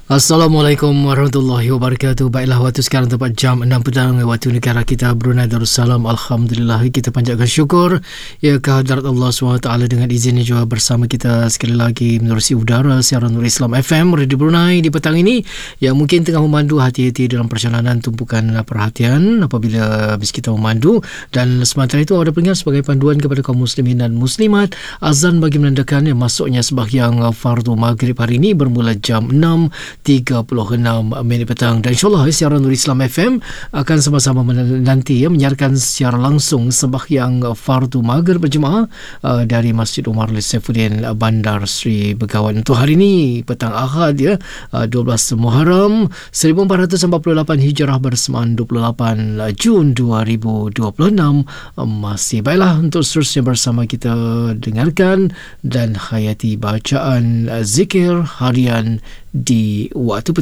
Assalamualaikum warahmatullahi wabarakatuh. Baiklah, waktu sekarang tepat jam 6 petang waktu negara kita Brunei Darussalam. Alhamdulillah, kita panjatkan syukur ya kehadrat Allah SWT dengan izinnya juga bersama kita sekali lagi menerusi udara siaran Nur Islam FM Radio Brunei di petang ini. Ya, mungkin tengah memandu, hati-hati dalam perjalanan, tumpukan perhatian apabila habis kita memandu. Dan sementara itu ada peringat sebagai panduan kepada kaum muslimin dan muslimat, azan bagi menandakan masuknya sembahyang fardu maghrib hari ini bermula jam 6.36 petang. Dan insyaAllah siaran Nur Islam FM akan sama-sama menanti menyiarkan secara langsung sembahyang fardu maghrib berjemaah dari Masjid Umar Saifuddin Bandar Seri Begawan untuk hari ini petang Ahad 12 Muharram 1448 Hijrah bersamaan 28 Jun 2026. Masih baiklah, untuk seterusnya bersama kita dengarkan dan hayati bacaan zikir harian di waktu petang.